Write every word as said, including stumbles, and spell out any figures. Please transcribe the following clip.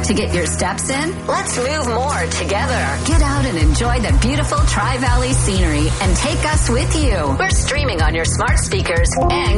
to get your steps in? Let's move more together. Get out and enjoy the beautiful Tri-Valley scenery and take us with you. We're streaming on your smart speakers and